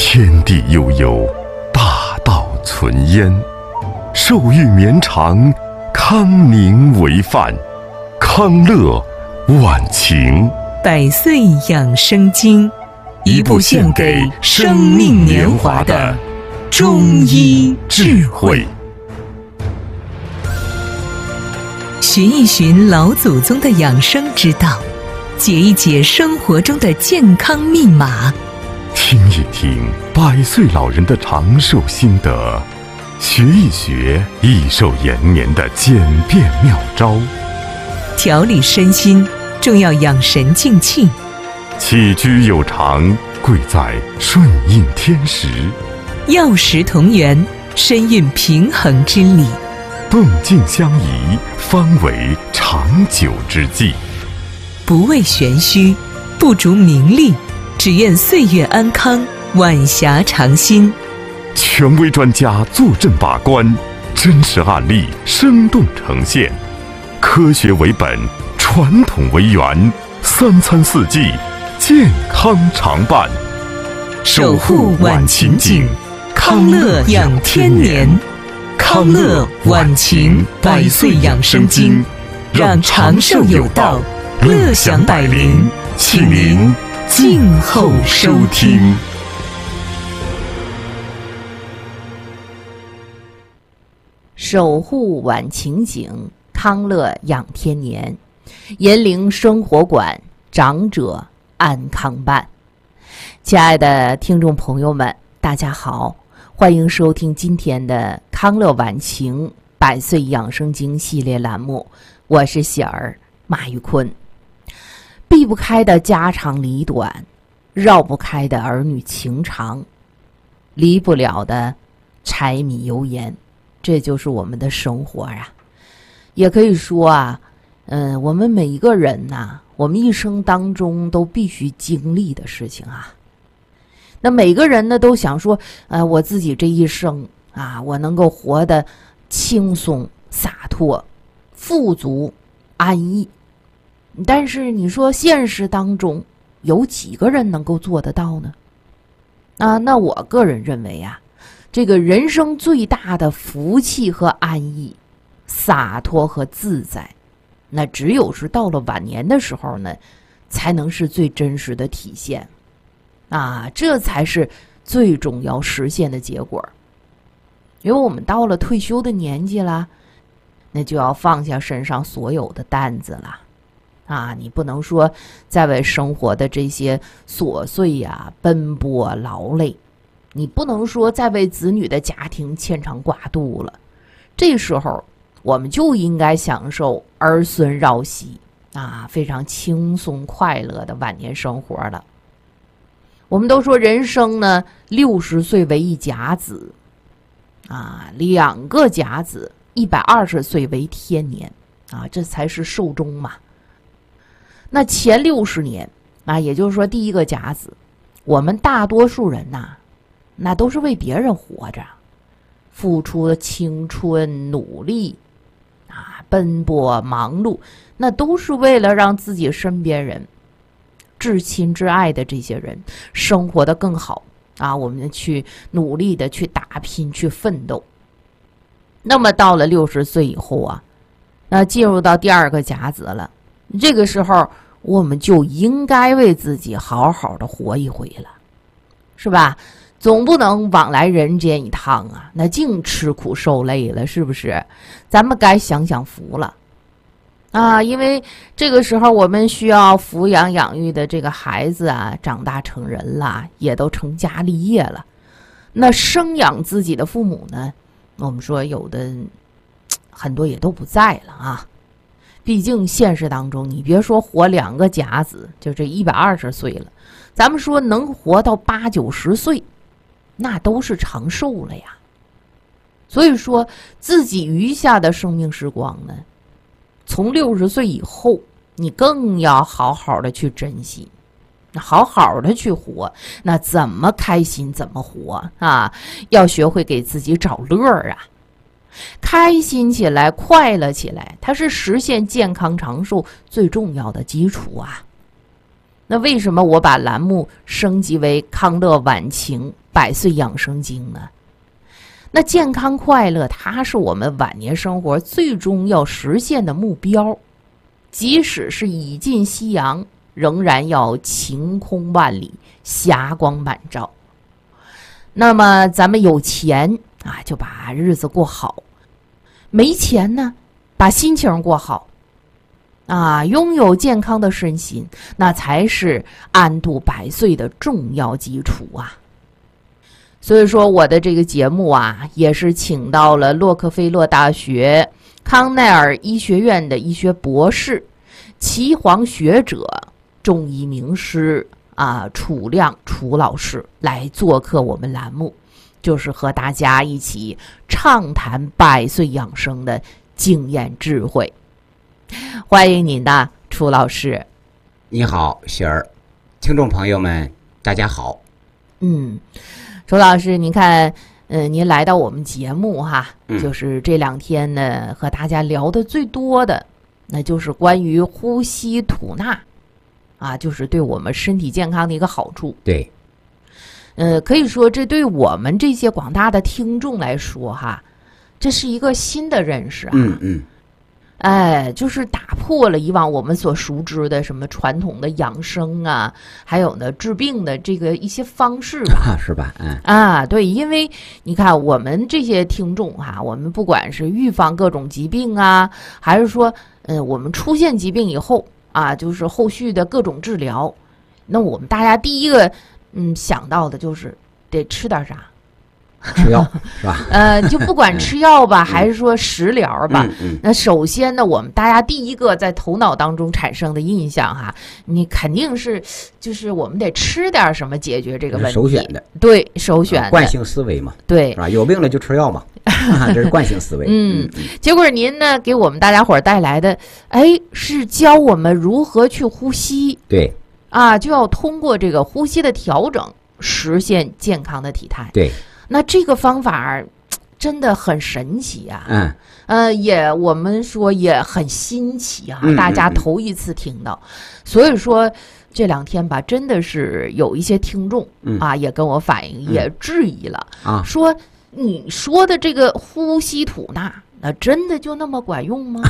天地悠悠，大道存焉。寿欲绵长，康宁为范。康乐晚晴。 百岁养生经，一部献给生命年华的中医智慧。寻一寻老祖宗的养生之道，解一解生活中的健康密码， 听一听100岁老人的长寿心得，学一学益寿延年的简便妙招。 调理身心，重要养神静气。 起居有常，贵在顺应天时。 药食同源，深蕴平衡之理。 动静相宜，方为长久之计。 不为玄虚，不逐名利，只愿岁月安康，晚霞长新。 权威专家坐镇把关，真实案例生动呈现，科学为本，传统为源，3餐4季，健康常伴。 守护晚晴景，康乐养天年。康乐晚晴100岁养生经，让长寿有道，乐享百龄，请您静候收听。 守护晚晴景，康乐养天年。银铃生活馆，长者安康伴。亲爱的听众朋友们，大家好，欢迎收听今天的康乐晚晴100岁养生经系列栏目，我是喜儿马玉坤。避不开的家长里短，绕不开的儿女情长，离不了的柴米油盐，这就是我们的生活啊。也可以说啊，我们每一个人呐，我们一生当中都必须经历的事情啊。那每个人呢都想说，我自己这一生啊，我能够活得轻松洒脱、富足安逸。但是你说现实当中有几个人能够做得到呢？那我个人认为啊，这个人生最大的福气和安逸、洒脱和自在，那只有是到了晚年的时候呢，才能是最真实的体现。这才是最终要实现的结果。因为我们到了退休的年纪了，那就要放下身上所有的担子了。你不能说再为生活的这些琐碎呀、奔波劳累，你不能说再为子女的家庭牵肠挂肚了。这时候我们就应该享受儿孙绕膝非常轻松快乐的晚年生活了。我们都说人生呢，60岁为一甲子，2个甲子120岁为天年这才是寿终嘛。那前60年也就是说第一个甲子，我们大多数人那都是为别人活着，付出了青春努力奔波忙碌，那都是为了让自己身边人至亲至爱的这些人生活得更好我们去努力的去打拼去奋斗。那么到了60岁以后那进入到第2个甲子了，这个时候我们就应该为自己好好的活一回了，是吧？总不能往来人间一趟那净吃苦受累了，是不是？咱们该享享福了因为这个时候我们需要抚养养育的这个孩子长大成人了，也都成家立业了。那生养自己的父母呢，我们说有的很多也都不在了毕竟现实当中，你别说活2个甲子，就这120岁了，咱们说能活到80、90岁，那都是长寿了呀。所以说自己余下的生命时光呢，从60岁以后，你更要好好的去珍惜，好好的去活。那怎么开心怎么活要学会给自己找乐开心起来，快乐起来，它是实现健康长寿最重要的基础那为什么我把栏目升级为康乐晚晴百岁养生经呢？那健康快乐，它是我们晚年生活最终要实现的目标。即使是已尽夕阳，仍然要晴空万里，霞光满照。那么咱们有钱啊，就把日子过好；没钱呢，把心情过好。啊，拥有健康的身心，那才是安度百岁的重要基础啊。所以说，我的这个节目啊，也是请到了洛克菲勒大学康奈尔医学院的医学博士、岐黄学者、中医名师啊楚亮楚老师来做客我们栏目，就是和大家一起畅谈百岁养生的经验智慧。欢迎您的楚老师。 你好，雪儿，听众朋友们，大家好。 楚老师，您看，您来到我们节目哈， 嗯就是这2天呢，和大家聊的最多的，那就是关于呼吸吐纳，啊，就是对我们身体健康的一个好处。 对， 可以说这对我们这些广大的听众来说哈，这是一个新的认识啊。就是打破了以往我们所熟知的什么传统的养生啊，还有呢治病的这个一些方式吧， 是吧？ 对，因为你看我们这些听众哈，我们不管是预防各种疾病啊，还是说我们出现疾病以后啊，就是后续的各种治疗，那我们大家第一个想到的就是得吃点啥。 吃药是吧？ 就不管吃药吧，还是说食疗吧，那首先呢，我们大家第一个在头脑当中产生的印象哈，你肯定是就是我们得吃点什么解决这个问题。 首选的， 对，首选的惯性思维嘛， 对， 是吧？有病了就吃药嘛，这是惯性思维。 结果您呢给我们大家伙带来的，是教我们如何去呼吸。 对， 就要通过这个呼吸的调整，实现健康的体态。 对。 那这个方法真的很神奇啊！我们说也很新奇啊，大家头一次听到。所以说这2天吧，真的是有一些听众也跟我反映，也质疑了说你说的这个呼吸吐纳，那真的就那么管用吗？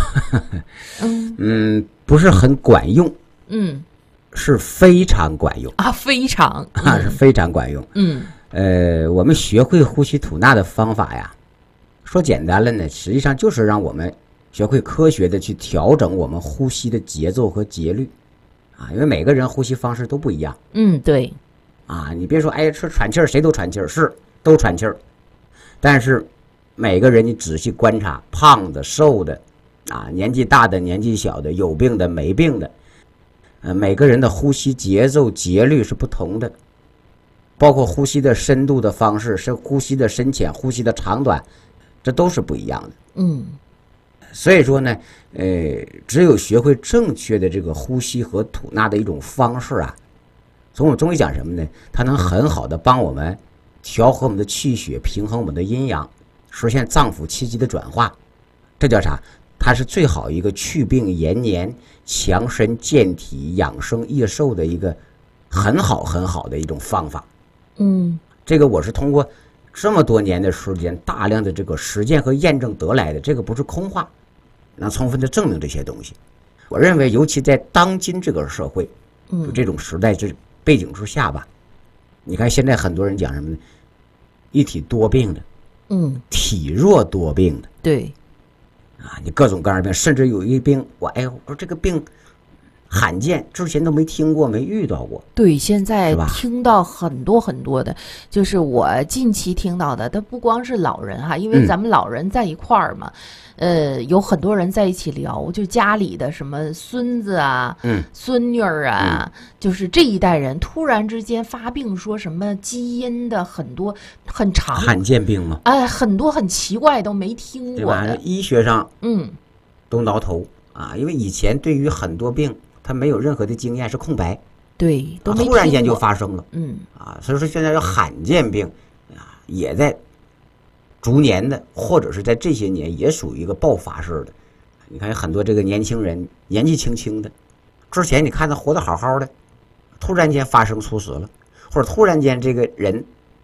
不是很管用，是非常管用非常是非常管用。我们学会呼吸吐纳的方法呀，说简单了呢，实际上就是让我们学会科学的去调整我们呼吸的节奏和节律因为每个人呼吸方式都不一样。 对。 你别说是喘气儿，谁都喘气儿，是都喘气儿，但是每个人你仔细观察，胖的、瘦的年纪大的、年纪小的，有病的、没病的，每个人的呼吸节奏节律是不同的。包括呼吸的深度的方式，是呼吸的深浅、呼吸的长短，这都是不一样的。所以说呢，只有学会正确的这个呼吸和吐纳的一种方式从我们中医讲什么呢？它能很好的帮我们调和我们的气血，平衡我们的阴阳，实现脏腑气机的转化。这叫啥？它是最好一个祛病延年、强身健体、养生益寿的一个很好的一种方法。这个我是通过这么多年的时间，大量的这个实践和验证得来的，这个不是空话，能充分的证明这些东西。我认为，尤其在当今这个社会，就这种时代这背景之下吧，你看现在很多人讲什么呢？一体多病的，体弱多病的， 对， 你各种各样的病，甚至有一病，我说这个病罕见，之前都没听过，没遇到过。 对，现在听到很多的，就是我近期听到的，它不光是老人因为咱们老人在一块儿嘛，有很多人在一起聊，就家里的什么孙子孙女儿就是这一代人突然之间发病，说什么基因的很多很长罕见病吗？ 很多很奇怪都没听过的， 医学上都挠头因为以前对于很多病他没有任何的经验，是空白， 对，都没听过， 突然间就发生了，所以说现在有罕见病也在逐年的，或者是在这些年也属于一个爆发式的。你看很多这个年轻人年纪轻轻的，之前你看他活得好好的，突然间发生猝死了，或者突然间这个人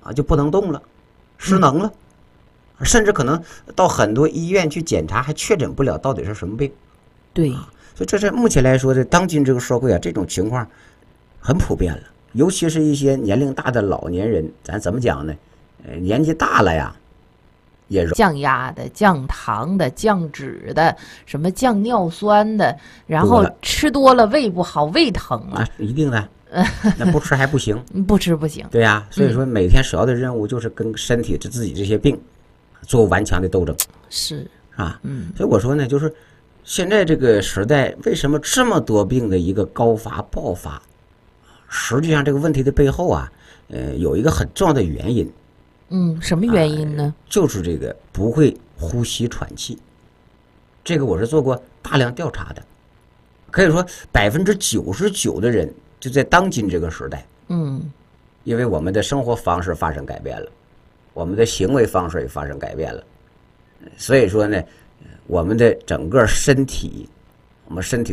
啊，就不能动了，失能了，甚至可能到很多医院去检查，还确诊不了到底是什么病。 对， 所以这是目前来说的，当今这个社会啊，这种情况很普遍了，尤其是一些年龄大的老年人，咱怎么讲呢？年纪大了呀，也降压的、降糖的、降脂的，什么降尿酸的，然后吃多了胃不好，胃疼了， 啊，一定的，那不吃还不行， 不吃不行。 对呀，所以说每天首要的任务就是跟身体自己这些病做顽强的斗争， 是啊，所以我说呢，就是现在这个时代为什么这么多病的一个高发爆发？实际上这个问题的背后啊，有一个很重要的原因。 什么原因呢？ 就是这个不会呼吸喘气，这个我是做过大量调查的，可以说99%的人就在当今这个时代，因为我们的生活方式发生改变了，我们的行为方式也发生改变了，所以说呢，我们的整个身体，我们身体